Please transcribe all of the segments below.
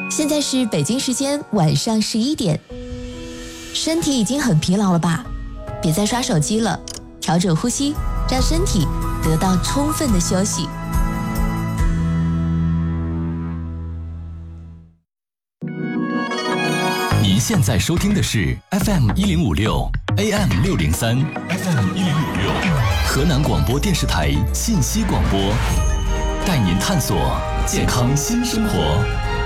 现在是北京时间晚上11点，身体已经很疲劳了吧？别再刷手机了，调整呼吸，让身体得到充分的休息。 您现在收听的是 FM1056 AM603 FM1056 河南广播电视台信息广播，带您探索健康新生活。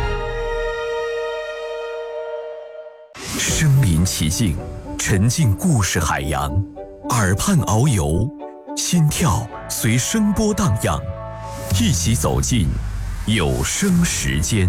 身临其境，沉浸故事海洋，耳畔遨游，心跳随声波荡漾，一起走进有声时间。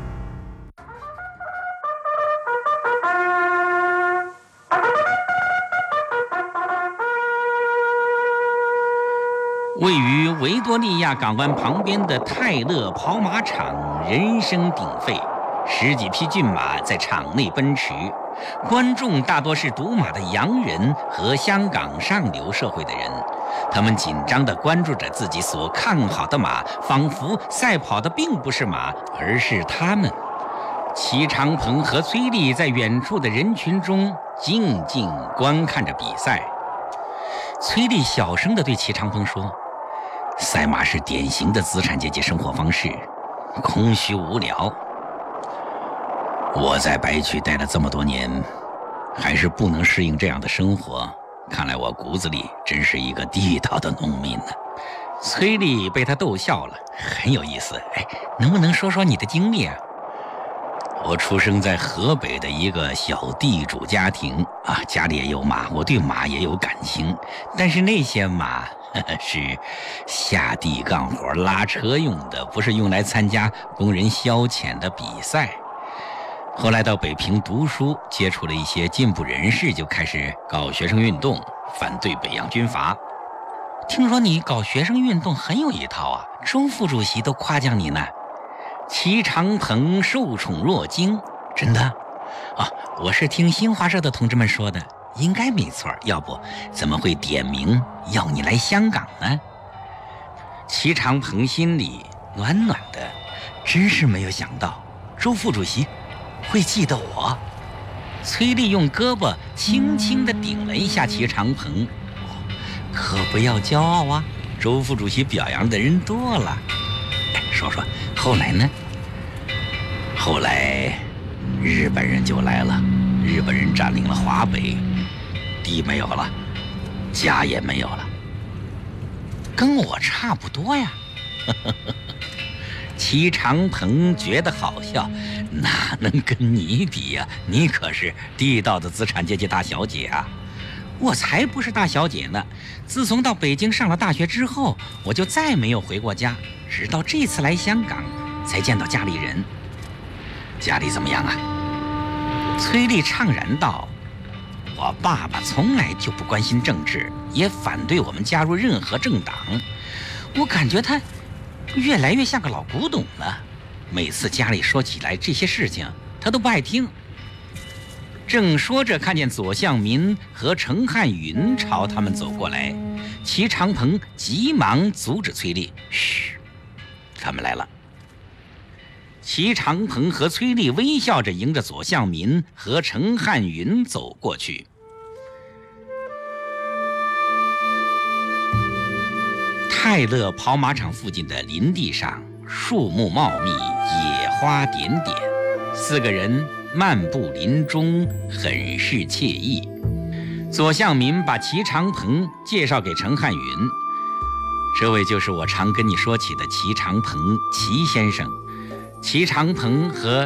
位于维多利亚港湾旁边的泰勒跑马场人声鼎沸，10几匹骏马在场内奔驰，观众大多是赌马的洋人和香港上流社会的人，他们紧张地关注着自己所看好的马，仿佛赛跑的并不是马，而是他们。齐长鹏和崔丽在远处的人群中静静观看着比赛。崔丽小声地对齐长鹏说：“赛马是典型的资产阶级生活方式，空虚无聊。我在白区待了这么多年，还是不能适应这样的生活。看来我骨子里真是一个地道的农民呢。”崔丽被他逗笑了，很有意思。能不能说说你的经历啊？我出生在河北的一个小地主家庭啊，家里也有马，我对马也有感情，但是那些马是下地干活拉车用的，不是用来参加工人消遣的比赛。后来到北平读书，接触了一些进步人士，就开始搞学生运动，反对北洋军阀。听说你搞学生运动很有一套啊，周副主席都夸奖你呢。齐长鹏受宠若惊。真的？啊，我是听新华社的同志们说的，应该没错，要不怎么会点名要你来香港呢？齐长鹏心里暖暖的，真是没有想到周副主席会记得我。崔丽用胳膊轻轻地顶了一下齐长鹏，可不要骄傲啊，周副主席表扬的人多了。说说后来呢？后来日本人就来了，日本人占领了华北，地没有了，家也没有了，跟我差不多呀。齐长鹏觉得好笑，哪能跟你比呀？你可是地道的资产阶级大小姐啊！我才不是大小姐呢！自从到北京上了大学之后，我就再没有回过家，直到这次来香港才见到家里人。家里怎么样啊？崔丽怅然道：“我爸爸从来就不关心政治，也反对我们加入任何政党。我感觉他越来越像个老古董了，每次家里说起来这些事情，他都不爱听。”正说着，看见左相民和程汉云朝他们走过来，齐长鹏急忙阻止崔丽：“嘘，他们来了。”齐长鹏和崔丽微笑着迎着左相民和程汉云走过去。泰勒跑马场附近的林地上，树木茂密，野花点点，4个人漫步林中，很是惬意。左相民把齐长鹏介绍给程汉云：“这位就是我常跟你说起的齐长鹏，齐先生。”齐长鹏和